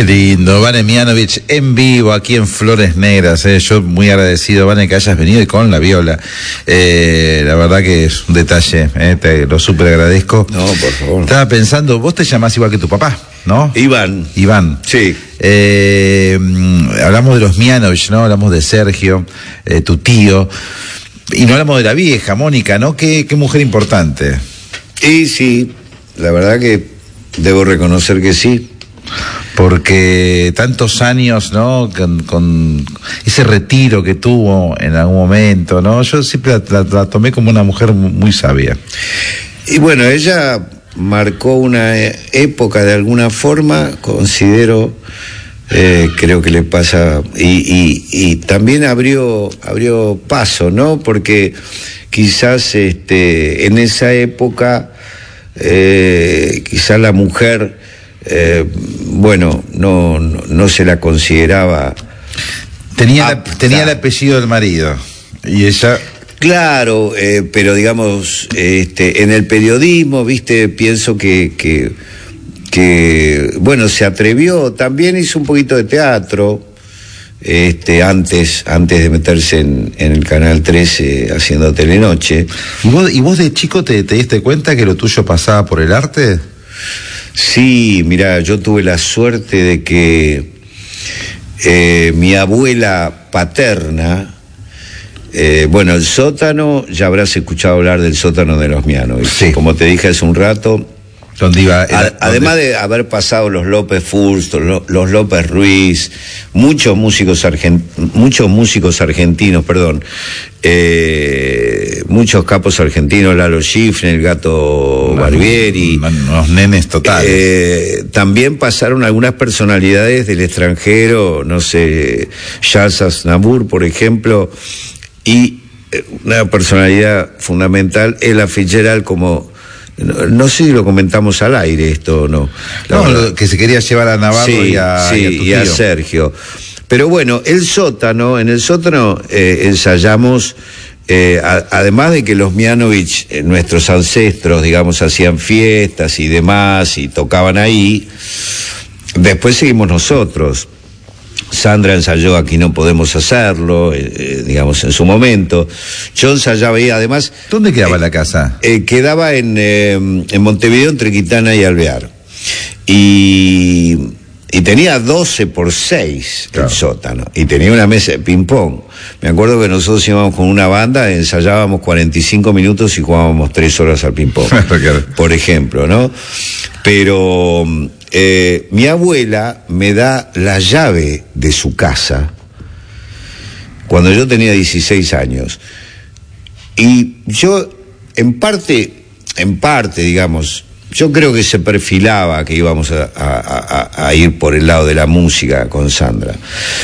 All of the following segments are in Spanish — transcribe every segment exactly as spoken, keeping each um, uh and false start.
Qué lindo, Vane Mianovich en vivo aquí en Flores Negras, eh. Yo muy agradecido, Vane, que hayas venido y con la viola. Eh, la verdad que es un detalle, eh, te lo súper agradezco. No, por favor. Estaba pensando, vos te llamás igual que tu papá, ¿no? Iván. Iván. Sí. Eh, hablamos de los Mianovich, ¿no? Hablamos de Sergio, eh, tu tío, y no hablamos de la vieja, Mónica, ¿no? Qué, qué mujer importante. Y sí, la verdad que debo reconocer que sí. Porque tantos años, ¿no? Con, con ese retiro que tuvo en algún momento, ¿no? Yo siempre la, la, la tomé como una mujer muy, muy sabia. Y bueno, ella marcó una época de alguna forma, considero, eh, creo que le pasa, y, y, y también abrió, abrió paso, ¿no? Porque quizás este, en esa época, eh, quizás la mujer... Eh, bueno, no, no, no se la consideraba. Tenía, la, tenía el apellido del marido y ella. Claro, eh, pero digamos, este, en el periodismo, viste, pienso que, que, que, bueno, se atrevió, también hizo un poquito de teatro, este, antes, antes de meterse en, en el Canal trece haciendo Telenoche. ¿Y vos, y vos de chico te, te diste cuenta que lo tuyo pasaba por el arte? Sí, mira, yo tuve la suerte de que eh, mi abuela paterna, eh, bueno, el sótano, ya habrás escuchado hablar del sótano de los Mianovich. Sí. Como te dije hace un rato, ¿Dónde iba? Era, a, además ¿dónde? De haber pasado los López Furst, los, los López Ruiz, muchos músicos argent, muchos músicos argentinos, perdón, eh, muchos capos argentinos, Lalo Schifrin, el Gato no, Barbieri, unos nenes totales. Eh, también pasaron algunas personalidades del extranjero, no sé, Charles Aznavour, por ejemplo, y una personalidad fundamental, Ella Fitzgerald, como No, no sé si lo comentamos al aire esto o no. No, lo, que se quería llevar a Navarro sí, y, a, sí, y, a tu y a tío. Sergio. Pero bueno, el sótano, en el sótano eh, ensayamos, eh, a, además de que los Mianovich, eh, nuestros ancestros, digamos, hacían fiestas y demás y tocaban ahí, después seguimos nosotros. Sandra ensayó Aquí no podemos hacerlo, eh, eh, digamos, en su momento. Yo ensayaba ahí, además... ¿Dónde quedaba eh, la casa? Eh, quedaba en, eh, en Montevideo, entre Quintana y Alvear. Y, y tenía doce por seis, claro, el sótano. Y tenía una mesa de ping-pong. Me acuerdo que nosotros íbamos con una banda, ensayábamos cuarenta y cinco minutos y jugábamos tres horas al ping-pong. Por ejemplo, ¿no? Pero... Eh, mi abuela me da la llave de su casa cuando yo tenía dieciséis años. Y yo, en parte, en parte, digamos, yo creo que se perfilaba que íbamos a, a, a, a ir por el lado de la música con Sandra.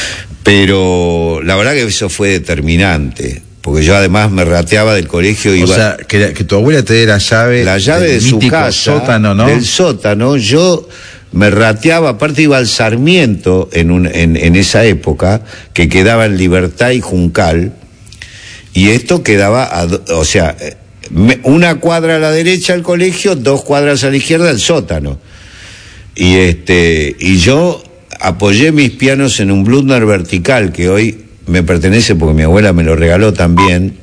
Pero la verdad que eso fue determinante. Porque yo además me rateaba del colegio. Iba, o sea, que, que tu abuela te dé la llave. La llave de su casa. Sótano, ¿no? Del sótano, yo... me rateaba, aparte iba al Sarmiento en, un, en, en esa época, que quedaba en Libertad y Juncal, y esto quedaba, a, o sea, una cuadra a la derecha el colegio, dos cuadras a la izquierda el sótano. Y este y yo apoyé mis pianos en un Blundner vertical, que hoy me pertenece porque mi abuela me lo regaló también,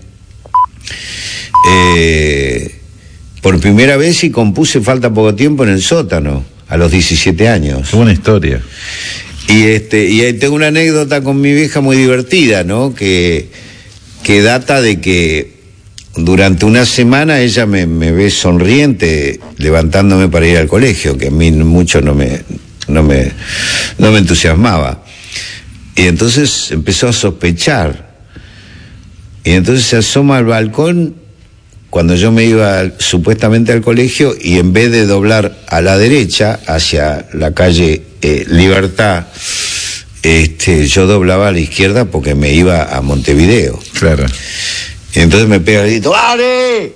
eh, por primera vez, y compuse Falta poco tiempo en el sótano. A los diecisiete años. Qué buena historia. Y este y tengo una anécdota con mi vieja muy divertida, ¿no? Que, que data de que durante una semana ella me, me ve sonriente levantándome para ir al colegio, que a mí mucho no me, no me, no me entusiasmaba. Y entonces empezó a sospechar. Y entonces se asoma al balcón cuando yo me iba supuestamente al colegio, y en vez de doblar a la derecha hacia la calle eh, Libertad, este, yo doblaba a la izquierda porque me iba a Montevideo. Claro. Y entonces me pega el grito, ¡Ale!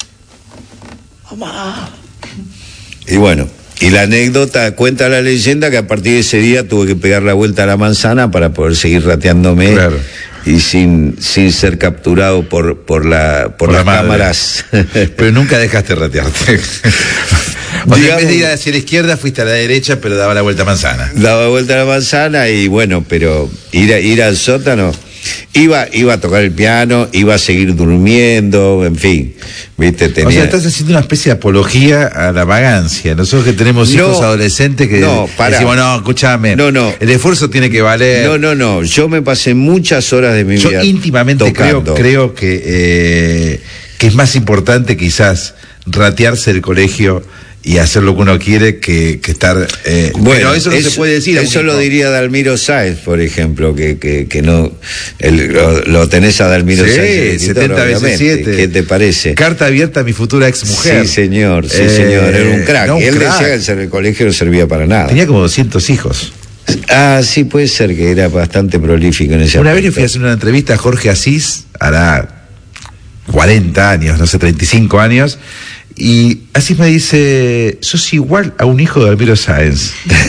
¡Mamá! Y bueno, y la anécdota, cuenta la leyenda que a partir de ese día tuve que pegar la vuelta a la manzana para poder seguir rateándome. Claro. Y sin sin ser capturado por por la por, por las la cámaras. Pero nunca dejaste ratearte. O sea, en vez de ir hacia la izquierda, fuiste a la derecha, pero daba la vuelta a manzana. Daba vuelta a la manzana y bueno, pero ir, a, ir al sótano, iba, iba a tocar el piano, iba a seguir durmiendo, en fin, viste, tenía... O sea, estás haciendo una especie de apología a la vagancia. Nosotros que tenemos hijos no, adolescentes que no, decimos, no, escúchame, no, no. el esfuerzo tiene que valer. No, no, no, yo me pasé muchas horas de mi yo vida Yo íntimamente creo, creo que, eh, que es más importante quizás ratearse el colegio y hacer lo que uno quiere que, que estar... Eh, bueno, pero eso no eso, se puede decir. Eso lo diría Dalmiro Sáez, por ejemplo, que, que, que no... El, lo, lo tenés a Dalmiro sí, Sáez. Sí, setenta veces siete. ¿Qué te parece? Carta abierta a mi futura ex mujer. Sí, señor, sí, eh, señor, era un crack. No, un Él crack. decía que el colegio no servía para nada. Tenía como doscientos hijos. Ah, sí, puede ser que era bastante prolífico en ese Una aspecto. vez le fui a hacer una entrevista a Jorge Asís, hará cuarenta años, no sé, treinta y cinco años, y Asís me dice, sos igual a un hijo de Dalmiro Sáenz.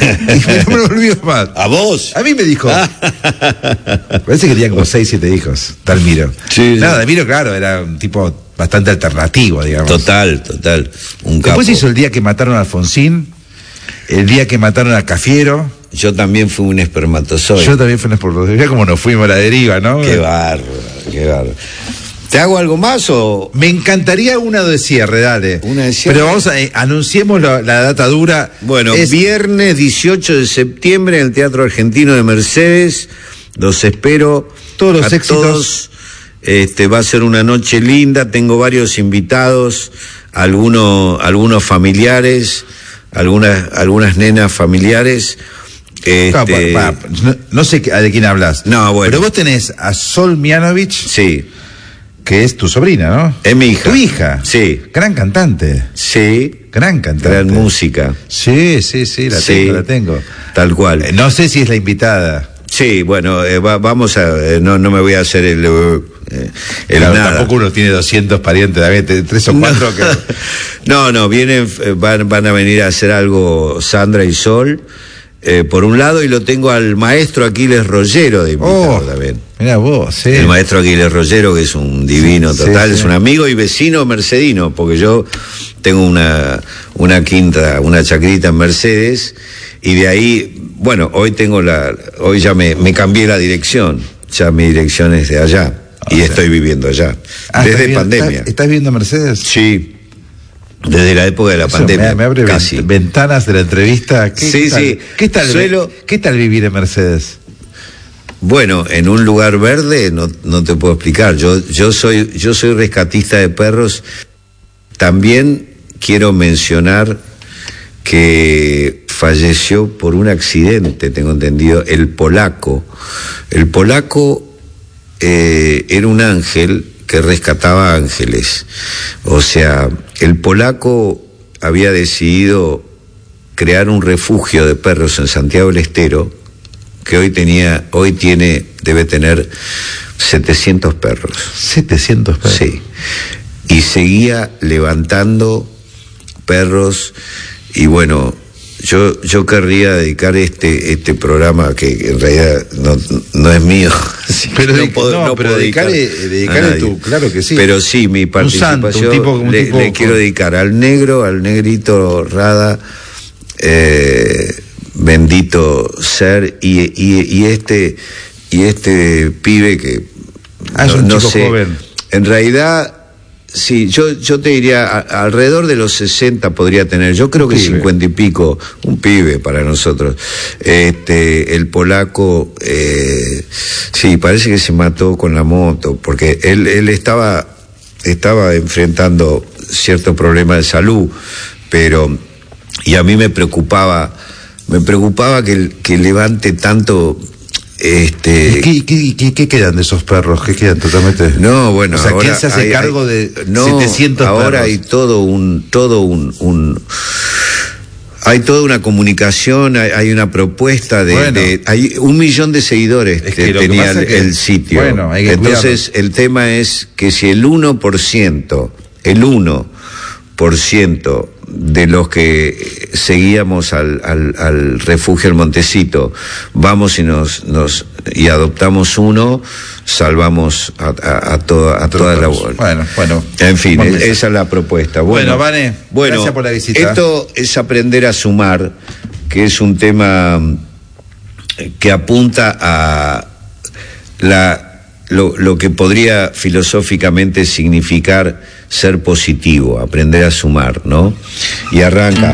Y no me lo olvido más. ¿A vos? A mí me dijo. Parece que tenía como seis, siete hijos, Dalmiro. Sí, Nada, sí. Dalmiro, claro, era un tipo bastante alternativo, digamos. Total, total. Un capo. Después hizo el día que mataron a Alfonsín, el día que mataron a Cafiero. Yo también fui un espermatozoide. Yo también fui un espermatozoide. Mira cómo nos fuimos a la deriva, ¿no? Qué bárbaro, qué bárbaro. ¿Te hago algo más o...? Me encantaría una de cierre, dale. Una de cierre. Pero vamos a, eh, anunciemos la, la data dura. Bueno, es... viernes dieciocho de septiembre en el Teatro Argentino de Mercedes. Los espero. Todos los a éxitos. Todos. Este, va a ser una noche linda. Tengo varios invitados, algunos, algunos familiares, algunas, algunas nenas familiares. Este... No, pa, pa, no, no sé de quién hablas. No, bueno. Pero vos tenés a Sol Mianovich. Sí. Que es tu sobrina, ¿no? Es mi hija. ¿Tu hija? Sí. Gran cantante. Sí. Gran cantante. Gran música. Sí, sí, sí, la Sí. tengo, la tengo. Tal cual. Eh, no sé si es la invitada. Sí, bueno, eh, va, vamos a... Eh, no, no me voy a hacer el... Eh, el Claro, nada. tampoco uno tiene doscientos parientes, David, tres o cuatro. No, que... no, no, vienen, eh, van, van a venir a hacer algo Sandra y Sol, eh, por un lado, y lo tengo al maestro Aquiles Rollero de invitado Oh, también. Mira vos, sí. El maestro Aquiles Rollero, que es un divino Sí, total, sí, es sí. un amigo y vecino mercedino, porque yo tengo una, una quinta, una chacrita en Mercedes, y de ahí, bueno, hoy tengo la, hoy ya me, me cambié la dirección, ya mi dirección es de allá, Ah, y o sea. estoy viviendo allá, Ah, desde ¿estás viendo- pandemia. ¿Estás, estás viendo Mercedes? Sí, desde la época de la Eso pandemia, Me, me abre casi. ven- ventanas de la entrevista. ¿Qué, Sí, qué tal, sí. ¿Qué tal, Suelo- ¿Qué tal vivir en Mercedes? Bueno, en un lugar verde no, no te puedo explicar. Yo, yo soy, yo soy rescatista de perros. También quiero mencionar que falleció por un accidente, tengo entendido, el polaco. El polaco eh, era un ángel que rescataba ángeles. O sea, el polaco había decidido crear un refugio de perros en Santiago del Estero, que hoy tenía, hoy tiene, debe tener setecientos perros. setecientos perros. Sí. Y seguía levantando perros, y bueno, yo, yo querría dedicar este, este programa, que en realidad no, no es mío. así que Pero no de- puedo- no, no pero puedo dedicar dedicale- a dedicale nadie. tú, claro que sí. Pero sí, mi Un participación santo, un tipo- un le, tipo le con- quiero dedicar al negro, al negrito Rada, eh, bendito ser, y, y, y este y este pibe que Ah, es un chico joven. en realidad sí, yo yo te diría a- alrededor de los sesenta podría tener, yo creo Un que pibe. cincuenta y pico, un pibe para nosotros. Este, el polaco, eh, sí, parece que se mató con la moto, porque él él estaba estaba enfrentando cierto problema de salud, pero y a mí me preocupaba me preocupaba que, que levante tanto, este... ¿Qué, qué, qué, qué quedan de esos perros? ¿Qué quedan totalmente? No, bueno, o sea, ¿quién ahora se hace hay- cargo hay- de no, setecientos ahora perros? hay todo un, todo un, un hay toda una comunicación, hay, hay una propuesta de, Bueno. de- hay un millón de seguidores Es que que lo que tenía pasa el, es que- el sitio. bueno, hay que Entonces, el tema es que si el uno por ciento, el uno por ciento de los que seguíamos al, al, al refugio El Montecito, vamos y nos, nos y adoptamos uno, salvamos a, a, a toda, a toda la bola. Bueno, bueno. En fin, es, esa es la propuesta. Bueno, bueno Vane, bueno, gracias por la visita. Esto es aprender a sumar, que es un tema que apunta a la, lo, lo que podría filosóficamente significar ser positivo, aprender a sumar, ¿no? Y arranca.